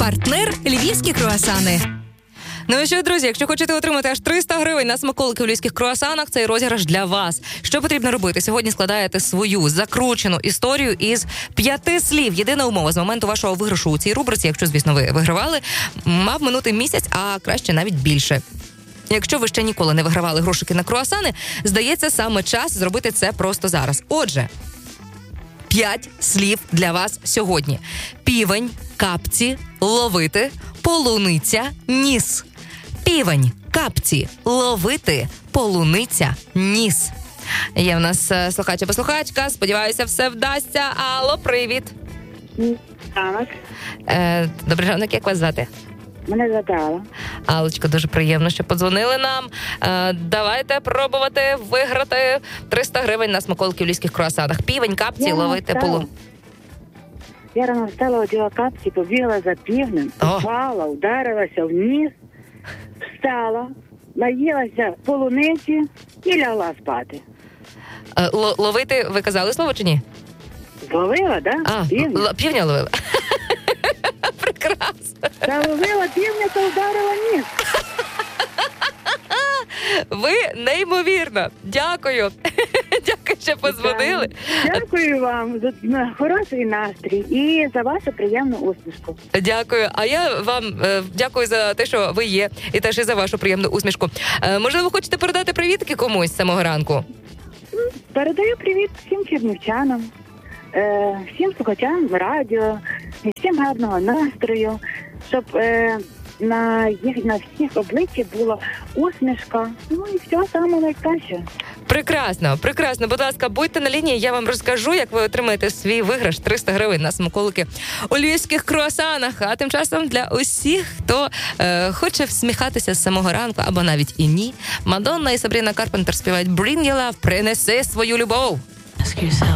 Партнер «Львівські круасани». Ну і що, друзі, якщо хочете отримати аж 300 гривень на смаколики в львівських круасанах, цей розіграш для вас. Що потрібно робити? Сьогодні складаєте свою закручену історію із 5 слів. Єдина умова з моменту вашого виграшу у цій рубриці, якщо, звісно, ви вигравали, мав минути місяць, а краще навіть більше. Якщо ви ще ніколи не вигравали грошики на круасани, здається, саме час зробити це просто зараз. Отже, 5 слів для вас сьогодні. Півень, капці, ловити, полуниця, ніс. Півень, капці, ловити, полуниця, ніс. Є в нас слухача-послухачка, сподіваюся, все вдасться. Алло, привіт. Так. Добрий ранок, як вас звати? Мене звати Алла. Аллочка, дуже приємно, що подзвонили нам. Давайте пробувати виграти 300 гривень на смаколики в львівських круасанах. Півень, капці, ловити, полуниця. Я рано встала, одягла капці, побігла за півнем, впала, ударилася в ніс, встала, наїлася полуниці і лягла спати. Ловити, ви казали слово чи ні? Зловила, так? Да? Півня ловила. Прекрасно. Та ловила півня, то ударила ніс. Ви неймовірно. Дякую. Дякую, що подзвонили. Дякую вам за хороший настрій і за вашу приємну усмішку. Дякую. А я вам дякую за те, що ви є, і теж і за вашу приємну усмішку. Можливо, хочете передати привітки комусь з самого ранку? Передаю привіт всім чернівчанам, всім слухачам радіо, і всім гарного настрою, щоб на всіх обличчі була усмішка, ну і все саме найкраще. Прекрасно, прекрасно. Будь ласка, будьте на лінії, я вам розкажу, як ви отримаєте свій виграш 300 гривень на смаколики у львівських круасанах. А тим часом для усіх, хто хоче всміхатися з самого ранку, або навіть і ні, Мадонна і Сабріна Карпентер співають «Bring your love», принеси свою любов.